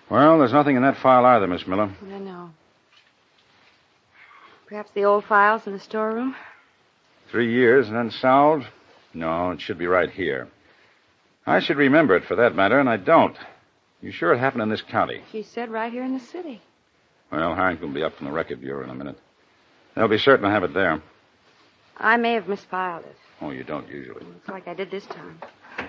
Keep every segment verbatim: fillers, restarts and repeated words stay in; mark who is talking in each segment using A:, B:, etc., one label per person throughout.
A: Well, there's nothing in that file either, Miss Miller.
B: I know. Perhaps the old files in the storeroom?
A: Three years and unsolved? No, it should be right here. I should remember it for that matter, and I don't. You sure it happened in this county?
B: She said right here in the city.
A: Well, Harrington will be up from the record bureau in a minute. They'll be certain to have it there.
B: I may have misfiled it.
A: Oh, you don't usually.
B: It's like I did this time.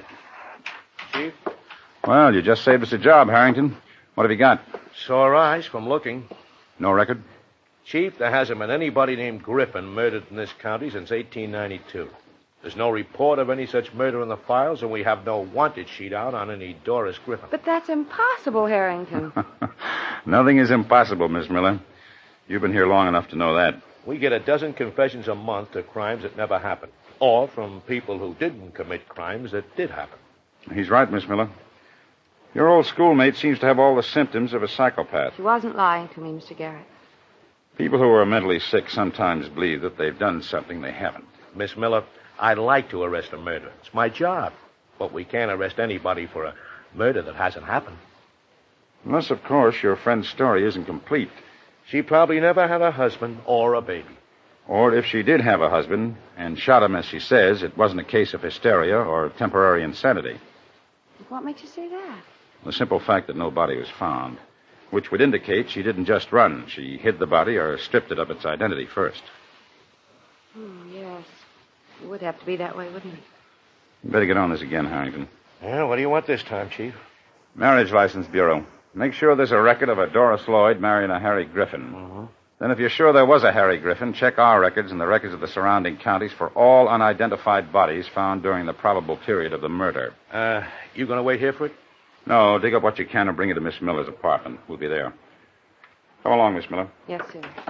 C: Chief?
A: Well, you just saved us a job, Harrington. What have you got?
C: Sore eyes from looking.
A: No record?
C: Chief, there hasn't been anybody named Griffin murdered in this county since eighteen ninety-two. There's no report of any such murder in the files, and we have no wanted sheet out on any Doris Griffin.
B: But that's impossible, Harrington.
A: Nothing is impossible, Miss Miller. You've been here long enough to know that.
C: We get a dozen confessions a month to crimes that never happened, or from people who didn't commit crimes that did happen.
A: He's right, Miss Miller. Your old schoolmate seems to have all the symptoms of a psychopath.
B: She wasn't lying to me, Mister Garrett.
A: People who are mentally sick sometimes believe that they've done something they haven't.
C: Miss Miller, I'd like to arrest a murderer. It's my job. But we can't arrest anybody for a murder that hasn't happened.
A: Unless, of course, your friend's story isn't complete.
C: She probably never had a husband or a baby.
A: Or if she did have a husband and shot him as she says, it wasn't a case of hysteria or temporary insanity.
B: What makes you say that?
A: The simple fact that no body was found, which would indicate she didn't just run. She hid the body or stripped it of its identity first.
B: Oh, yes. It would have to be that way, wouldn't it?
A: You better get on this again, Harrington.
C: Yeah, what do you want this time, Chief?
A: Marriage License Bureau. Make sure there's a record of a Doris Lloyd marrying a Harry Griffin.
C: Mm-hmm.
A: Then if you're sure there was a Harry Griffin, check our records and the records of the surrounding counties for all unidentified bodies found during the probable period of the murder.
C: Uh, you going to wait here for it?
A: No, dig up what you can and bring it to Miss Miller's apartment. We'll be there. Come along, Miss Miller.
B: Yes, sir.